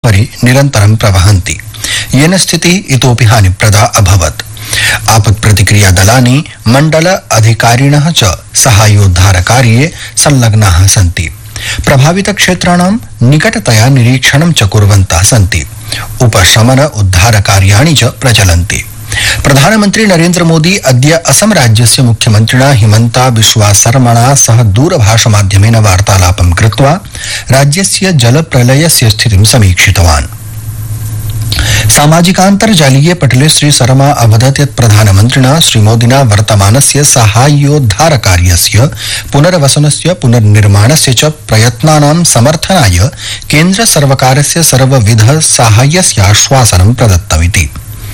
परि निरन्तरं प्रवहन्ति, येन स्थितिः इतोपि हानिप्रदा अभवत्। आपत्प्रतिक्रिया दलानि मण्डल अधिकारिणः च साहाय्योद्धारकार्ये संलग्नाः सन्ति। प्रभावित क्षेत्राणां निकटतया निरीक्षणं च कुर्वन्तः सन्ति। उपशमन उद्धार कार्याणि च प्रचलन्ति। प्रधानमन्त्री नरेन्द्र मोदी अद्य असम राज्यस्य मुख्यमन्त्रिणा हिमन्ता बिश्वा शर्मणा सह दूरभाषमाध्यमेन वार्तालापं कृत्वा राज्यस्य जलप्रलयस्य स्थितिं समीक्षितवान्। सामाजिकान्तर्जालीय पटले श्री शर्मा अवदत् यत् प्रधानमन्त्रिणा श्रीमोदिना वर्तमानस्य साहाय्योद्धार कार्यस्य पुनर्वसनस्य पुनर्निर्माणस्य च प्रयत्नानां समर्थनाय केन्द्र सर्वकारस्य सर्वविध साहाय्यस्य आश्वासनं प्रदत्तमिति।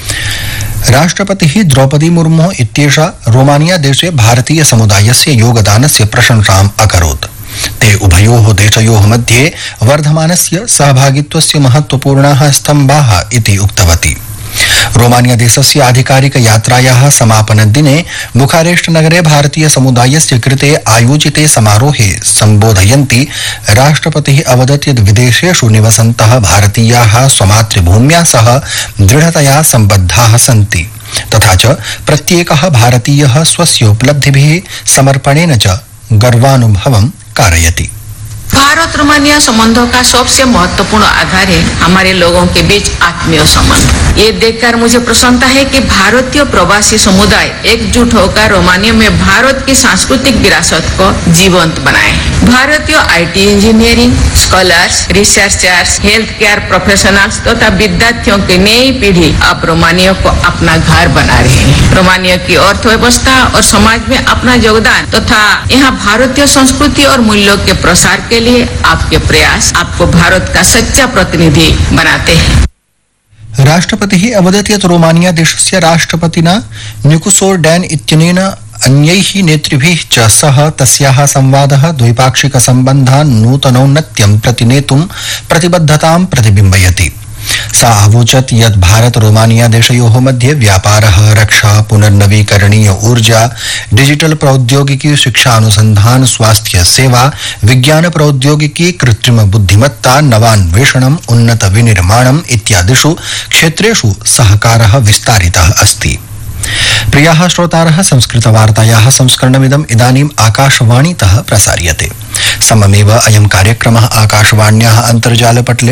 राष्ट्रपतिः द्रौपदी मुर्मु इत्येषा रोमानिया देशे भारतीय समुदायस्य योगदानस्य प्रशंसाम् अकरोत्। ते उभयोः देशयोः मध्ये वर्धमानस्य सहभागित्वस्य महत्वपूर्णाः स्तम्भाः इति उक्तवती। रोमानिया देशस्य आधिकारिक यात्रायाः समापनदिने बुखारेस्ट नगरे भारतीय समुदायस्य कृते आयोजिते समारोहे सम्बोधयन्ती राष्ट्रपतिः अवदत् यत् विदेशेषु निवसन्तः भारतीयाः स्वमातृभूम्या सह दृढतया सम्बद्धाः सन्ति, तथा च प्रत्येकः भारतीयः स्वस्य उपलब्धिभिः समर्पणेन च गर्वानुभवं कारयति। भारत रोमानिया संबंधों का सबसे महत्वपूर्ण आधार है हमारे लोगों के बीच आत्मीय संबंध। ये देखकर मुझे प्रसन्नता है कि भारतीय प्रवासी समुदाय एकजुट होकर रोमानिया में भारत की सांस्कृतिक विरासत को जीवंत बनाए। भारतीय IT engineering, scholars, researchers, health care professionals तथा विद्यार्थियों की नई पीढ़ी अब रोमानिया को अपना घर बना रहे हैं। रोमानिया की अर्थव्यवस्था और समाज में अपना योगदान तथा यहाँ भारतीय संस्कृति और मूल्यों के प्रसार के लिए आपके प्रयास आपको भारत का सच्चा प्रतिनिधि बनाते हैं। राष्ट्रपतिः अवदत् यत् रोमानिया देशस्य राष्ट्रपतिना निकोसोर्डैन इत्यनेन अन्यैः नेतृभिः च सह तस्याः संवादः द्वैपाक्षिक सम्बन्धान् नूतनौन्नत्यं प्रतिनेतुं प्रतिबद्धतां प्रतिबिम्बयति। सा अवोचत् यत् भारत रोमानिया देशयोः मध्ये व्यापारः, रक्षा, पुनर्नवीकरणीय ऊर्जा, डिजिटल प्रौद्योगिकी, शिक्षा अनुसंधान, स्वास्थ्य सेवा, विज्ञान प्रौद्योगिकी, कृत्रिम बुद्धिमत्ता, नवान्वेषणम्, उन्नत विनिर्माणम् इत्यादिषु क्षेत्रेषु सहकारः विस्तारितः अस्ति। प्रियाः श्रोतारः, संस्कृतवार्तायाः संस्करणमिदम् इदानीम् आकाशवाणीतः प्रसार्यते। सममेव अयं कार्यक्रमः आकाशवाण्याः अन्तर्जालपटले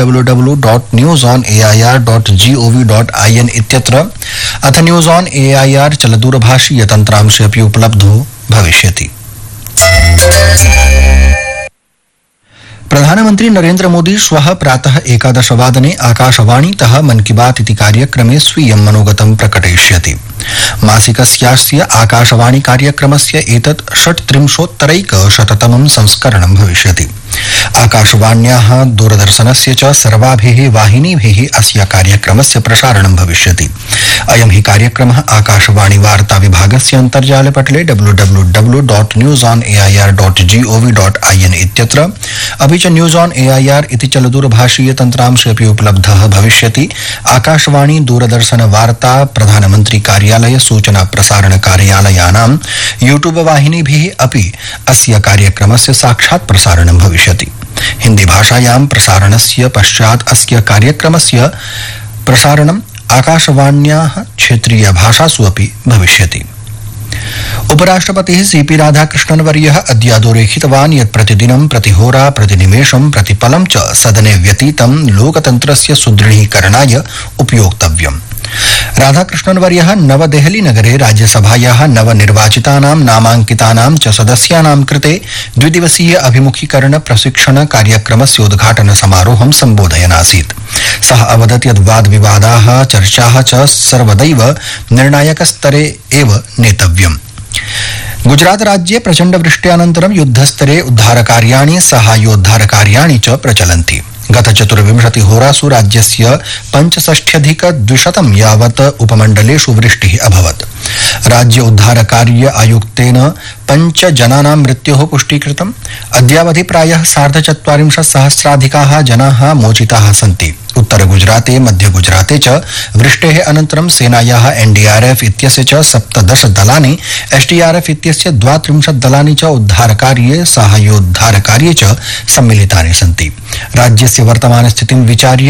www.newsonair.gov.in इत्यत्र अथ न्यूज़ ऑन एआईआर चलदूरभाषीय तन्त्रांशे अपि उपलब्धो भविष्यति। प्रधानमन्त्री नरेन्द्र मोदी श्वः प्रातः 11:00 आकाशवाणीतः मन की बात इति कार्यक्रमे स्वीयं मनोगतं प्रकटयिष्यति। मासिकस्यास्य आकाशवाणी कार्यक्रमस्य एतत् 36-तमं संस्करणं भविष्यति। आकाशवाण्याः दूरदर्शनस्य च सर्वाभिः वाहिनीभिः अस्य कार्यक्रमस्य प्रसारणं भविष्यति। अयं हि कार्यक्रमः आकाशवाणी वार्ता विभागस्य अन्तर्जालपटले www.newsonair.gov.in इत्यत्र अपि च न्यूज़ ऑन एआईआर इति चलदूरभाषीय तन्त्रांशे अपि उपलब्धः भविष्यति। आकाशवाणी, दूरदर्शन वार्ता, प्रधानमन्त्री कार्यालय, सूचना प्रसारण कार्यालयानां यूट्यूब वाहिनीभिः अपि अस्य कार्यक्रमस्य साक्षात् प्रसारणं भविष्यति। हिंदी भाषायां प्रसारणस्य पश्चात् अस्य कार्यक्रमस्य प्रसारणम् आकाशवाण्याः क्षेत्रीय भाषासु अपि भविष्यति। उपराष्ट्रपतिः सीपी राधाकृष्णन् वर्यः अद्य अधोरेखितवान् यत् प्रतिदिनं, प्रतिहोरा, प्रतिनिमेषं, प्रतिपलं च सदने व्यतीतं लोकतन्त्रस्य सुदृढीकरणाय उपयोक्तव्यम्। राधाकृष्णन् वर्यः नवदेहली नगरे राज्यसभायाः नवनिर्वाचितानां नामाङ्कितानां च सदस्यानां कृते द्विदिवसीय अभिमुखीकरण प्रशिक्षण कार्यक्रमस्य उद्घाटन समारोहं सम्बोधयन् आसीत्। सः अवदत् यत् वादविवादाः, चर्चाः च सर्वदैव निर्णायकस्तरे एव नेतव्यम्। गुजरात राज्ये प्रचण्ड वृष्ट्यानन्तरं युद्धस्तरे उद्धारकार्याणि, साहाय्योद्धारकार्याणि च प्रचलन्ति। गत 24 होरासु राज्यस्य 65,200 यावत् उपमण्डलेषु वृष्टिः अभवत्। राज्य उद्धार कार्य आयुक्तेन 5 जनानां मृत्योः पुष्टीकृतम्। अद्यावधि प्रायः 4,40,000 जनाः मोचिताः सन्ति। उत्तर गुजराते, मध्य गुजराते च वृष्टेः अनन्तरं सेनायाः एनडीआरएफ इत्यस्य च 17 दलानि, एसडीआरएफ इत्यस्य 32 दलानि च उद्धारकार्ये साहाय्योद्धारकार्ये च सम्मिलितानि सन्ति। राज्यस्य वर्तमानस्थितिं विचार्य